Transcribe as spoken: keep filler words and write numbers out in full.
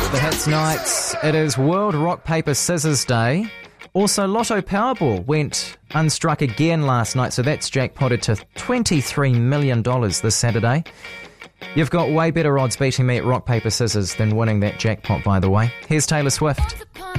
The Hits Nights. It is World Rock Paper Scissors Day. Also, Lotto Powerball went unstruck again last night, so that's jackpotted to twenty-three million dollars this Saturday. You've got way better odds beating me at rock, paper, scissors than winning that jackpot, by the way. Here's Taylor Swift.